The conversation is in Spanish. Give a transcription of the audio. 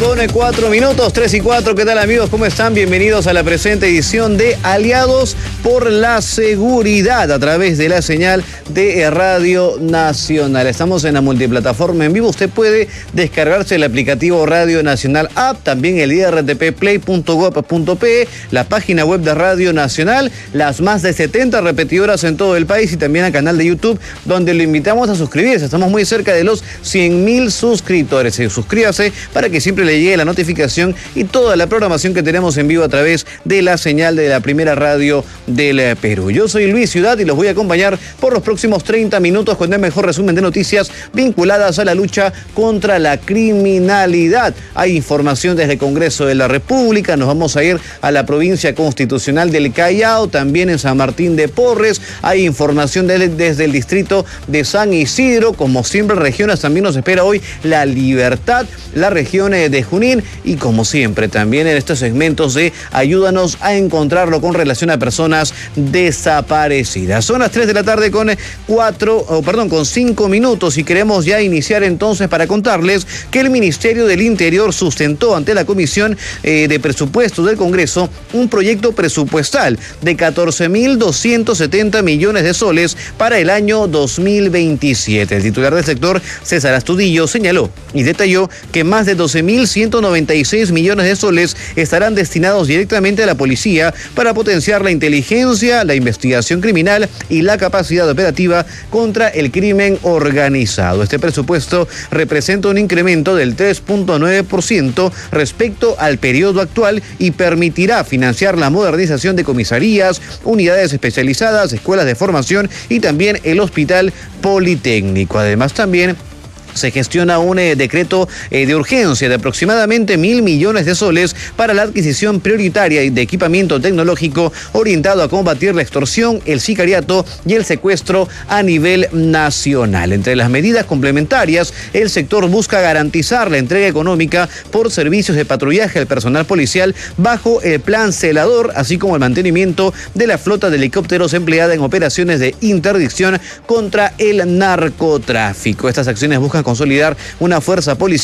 con 4 minutos, 3 y 4. ¿Qué tal, amigos? ¿Cómo están? Bienvenidos a la presente edición de Aliados por la Seguridad a través de la señal de Radio Nacional. Estamos en la multiplataforma en vivo. Usted puede descargarse el aplicativo Radio Nacional App, también el irtpplay.gov.pe, la página web de Radio Nacional, las más de 70 repetidoras en todo el país y también al canal de YouTube, donde lo invitamos a suscribirse. Estamos muy cerca de los 100.000 suscriptores. Suscríbase para que siempre le llegue la notificación y toda la programación que tenemos en vivo a través de la señal de la primera radio del Perú. Yo soy Luis Ciudad y los voy a acompañar por los próximos 30 minutos con el mejor resumen de noticias vinculadas a la lucha contra la criminalidad. Hay información desde el Congreso de la República. Nos vamos a ir a la provincia constitucional del Callao, también en San Martín de Porres. Hay información desde el distrito de San Isidro. Como siempre, regiones, también nos espera hoy La Libertad, la región de Junín, y como siempre también en estos segmentos de Ayúdanos a encontrarlo con relación a personas desaparecidas. Son las 3 de la tarde con 5 minutos y queremos ya iniciar entonces para contarles que el Ministerio del Interior sustentó ante la Comisión de Presupuestos del Congreso un proyecto presupuestal de 14.270 millones de soles para el año 2027. El titular del sector, César Astudillo, señaló y detalló que más de 12.196 millones de soles estarán destinados directamente a la policía para potenciar la inteligencia, la investigación criminal y la capacidad operativa contra el crimen organizado. Este presupuesto representa un incremento del 3.9% respecto al periodo actual y permitirá financiar la modernización de comisarías, unidades especializadas, escuelas de formación y también el Hospital Politécnico. Además, también se gestiona un decreto de urgencia de aproximadamente 1.000 millones de soles para la adquisición prioritaria de equipamiento tecnológico orientado a combatir la extorsión, el sicariato y el secuestro a nivel nacional. Entre las medidas complementarias, el sector busca garantizar la entrega económica por servicios de patrullaje al personal policial bajo el plan celador, así como el mantenimiento de la flota de helicópteros empleada en operaciones de interdicción contra el narcotráfico. Estas acciones buscan consolidar una fuerza policial